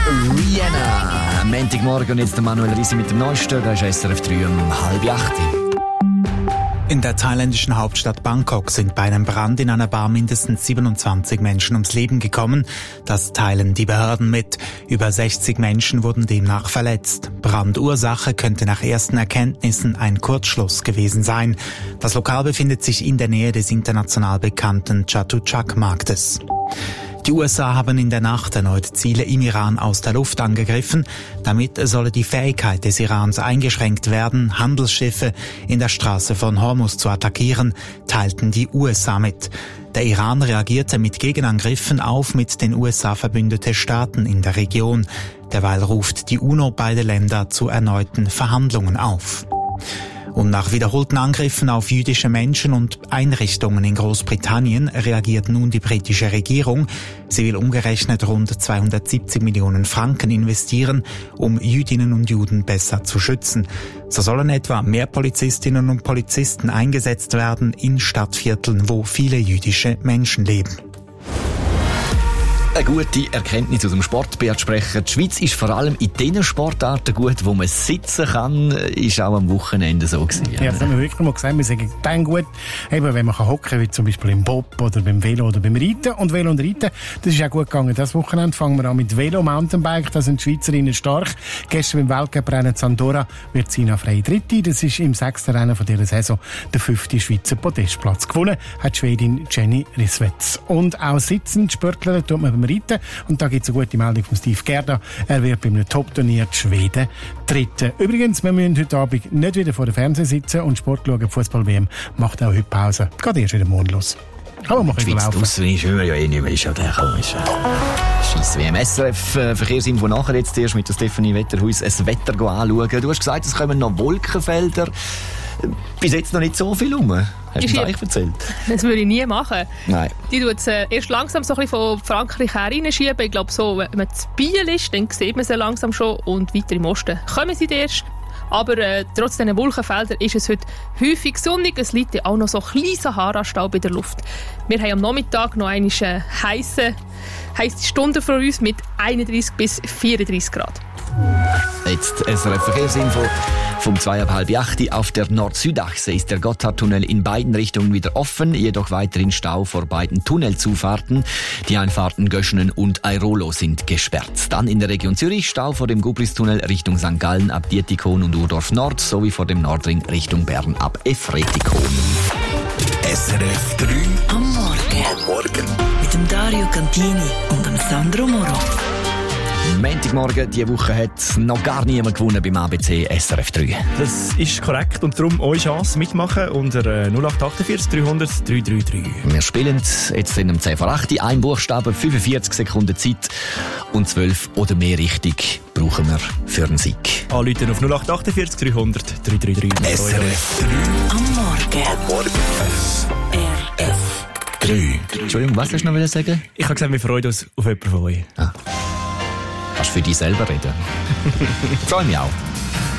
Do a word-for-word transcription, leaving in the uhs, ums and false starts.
Rihanna. Am Montagmorgen und jetzt der Manuel Risi mit dem Neuesten. Da ist S R F drei um halb acht. In der thailändischen Hauptstadt Bangkok sind bei einem Brand in einer Bar mindestens siebenundzwanzig Menschen ums Leben gekommen. Das teilen die Behörden mit. Über sechzig Menschen wurden demnach verletzt. Brandursache könnte nach ersten Erkenntnissen ein Kurzschluss gewesen sein. Das Lokal befindet sich in der Nähe des international bekannten Chatuchak-Marktes. Die U S A haben in der Nacht erneut Ziele im Iran aus der Luft angegriffen. Damit solle die Fähigkeit des Irans eingeschränkt werden, Handelsschiffe in der Straße von Hormuz zu attackieren, teilten die U S A mit. Der Iran reagierte mit Gegenangriffen auf mit den U S A verbündete Staaten in der Region. Derweil ruft die UNO beide Länder zu erneuten Verhandlungen auf. Und nach wiederholten Angriffen auf jüdische Menschen und Einrichtungen in Großbritannien reagiert nun die britische Regierung. Sie will umgerechnet rund zweihundertsiebzig Millionen Franken investieren, um Jüdinnen und Juden besser zu schützen. So sollen etwa mehr Polizistinnen und Polizisten eingesetzt werden in Stadtvierteln, wo viele jüdische Menschen leben. Eine gute Erkenntnis aus dem Sport, Beat Sprecher. Die Schweiz ist vor allem in den Sportarten gut, wo man sitzen kann, ist auch am Wochenende so gewesen. Ja, das haben wir wirklich mal gesagt. Wir sagen dann gut, eben, wenn man hocken kann, wie zum Beispiel im Bob oder beim Velo oder beim Reiten. Und Velo und Reiten, das ist auch gut gegangen. Das Wochenende fangen wir an mit Velo, Mountainbike. Da sind die Schweizerinnen stark. Gestern beim Weltcuprennen Zandora wird Sina Frey Dritte. Das ist im sechsten Rennen von dieser Saison der fünfte Schweizer Podestplatz. Gewonnen hat die Schwedin Jenny Risswetz. Und auch sitzend Sportler tut man beim Reiten. Und da gibt es eine gute Meldung von Steve Gerda. Er wird bei einem Top-Turnier die Schweden Dritte. Übrigens, wir müssen heute Abend nicht wieder vor dem Fernseher sitzen und Sport schauen. Die Fußball-W M macht auch heute Pause. Geht erst wieder morgen los. Kann man mal die Schweiz draussen ist ja eh nicht mehr. Ist ja der komische Scheiss W M. S R F äh, Verkehrsinfo nachher jetzt erst mit der Stefanie Wetterhuis das Wetter anschauen. Du hast gesagt, es kommen noch Wolkenfelder. Bis jetzt noch nicht so viel rum. Hast du mir eigentlich erzählt? Das würde ich nie machen. Nein. Die tut es äh, erst langsam so ein bisschen von Frankreich her reinschieben. Ich glaube, so, wenn man zu Biel ist, dann sieht man sie langsam schon. Und weiter im Osten kommen sie erst. Aber äh, trotz diesen Wolkenfeldern ist es heute häufig sonnig. Es liegt ja auch noch so ein kleiner Sahara-Staub in der Luft. Wir haben am Nachmittag noch eine äh, heisse, heisse Stunde vor uns mit einunddreißig bis vierunddreißig Grad. Jetzt S R F Verkehrsinfo vom zwei ab halb acht. Auf der Nord-Süd-Achse ist der Gotthardtunnel in beiden Richtungen wieder offen, jedoch weiterhin Stau vor beiden Tunnelzufahrten. Die Einfahrten Göschenen und Airolo sind gesperrt. Dann in der Region Zürich Stau vor dem Gubristunnel Richtung Sankt Gallen ab Dietikon und Urdorf Nord sowie vor dem Nordring Richtung Bern ab Efretikon. S R F drei am Morgen. Am Morgen. Mit dem Dario Cantini und dem Sandro Moro. Montagmorgen diese Woche hat noch gar niemand gewonnen beim A B C S R F drei. Das ist korrekt und darum eure Chance mitmachen unter null acht achtundvierzig dreihundert dreihundertdreiunddreißig. Wir spielen jetzt in einem zehn vor acht. Ein Buchstabe, fünfundvierzig Sekunden Zeit und zwölf oder mehr richtig brauchen wir für einen Sieg. Anrufen auf null acht achtundvierzig dreihundert dreihundertdreiunddreißig. S R F drei am Morgen. Am Morgen. S R F drei. Entschuldigung, was hast du noch sagen? Ich habe gesagt, wir freuen uns auf jemanden von euch. Ah. Kannst du für dich selber reden? Ich freue mich auch.